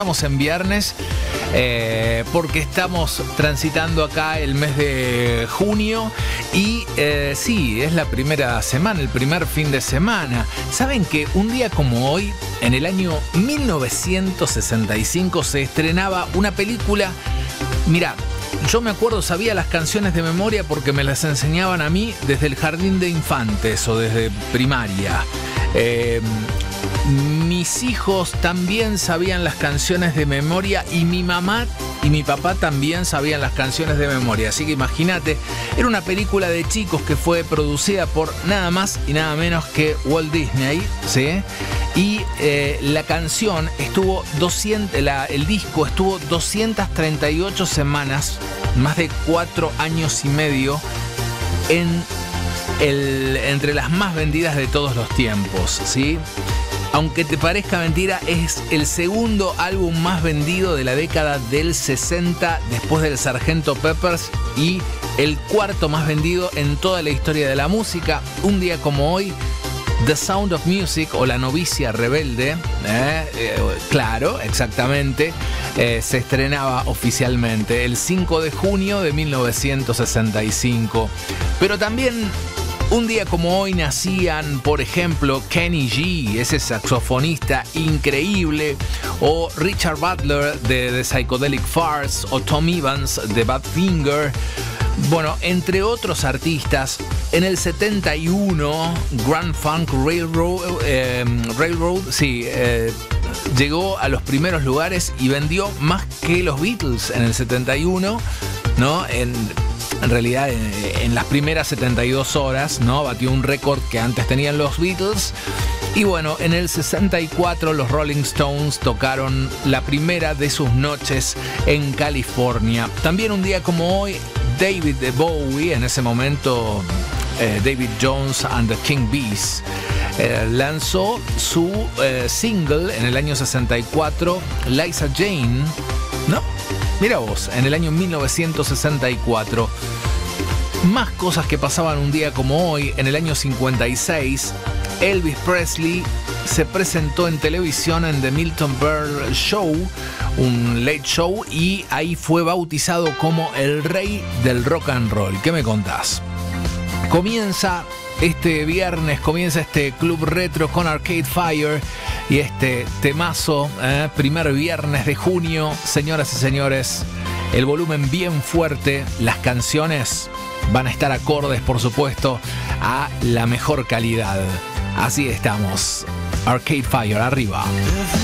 Estamos en viernes porque estamos transitando acá el mes de junio y sí, es la primera semana, el primer fin de semana. ¿Saben que un día como hoy, en el año 1965, se estrenaba una película? Mirá, yo me acuerdo, sabía las canciones de memoria porque me las enseñaban a mí desde el jardín de infantes o desde primaria. Mis hijos también sabían las canciones de memoria y mi mamá y mi papá también sabían las canciones de memoria. Así que imagínate, era una película de chicos que fue producida por nada más y nada menos que Walt Disney, ¿sí? Y la canción estuvo el disco estuvo 238 semanas, más de 4 años y medio entre las más vendidas de todos los tiempos, ¿sí? Aunque te parezca mentira, es el segundo álbum más vendido de la década del 60 después del Sgt. Pepper's y el cuarto más vendido en toda la historia de la música. Un día como hoy, The Sound of Music o La Novicia Rebelde, claro, exactamente, se estrenaba oficialmente el 5 de junio de 1965. Pero también un día como hoy nacían, por ejemplo, Kenny G, ese saxofonista increíble, o Richard Butler de The Psychedelic Furs, o Tom Evans de Badfinger. Bueno, entre otros artistas. En el 71, Grand Funk Railroad, llegó a los primeros lugares y vendió más que los Beatles en el 71, ¿no? En realidad, en las primeras 72 horas, ¿no? Batió un récord que antes tenían los Beatles. Y bueno, en el 64 los Rolling Stones tocaron la primera de sus noches en California. También un día como hoy, David Bowie, en ese momento David Jones and the King Bees, lanzó su single en el año 64, Liza Jane, ¿no? Mira vos, en el año 1964. Más cosas que pasaban un día como hoy. En el año 56, Elvis Presley se presentó en televisión en The Milton Berle Show, un late show, y ahí fue bautizado como el rey del rock and roll. ¿Qué me contás? Comienza este viernes, comienza este Club Retro con Arcade Fire y este temazo, primer viernes de junio. Señoras y señores, el volumen bien fuerte, las canciones van a estar acordes, por supuesto, a la mejor calidad. Así estamos. Arcade Fire, arriba.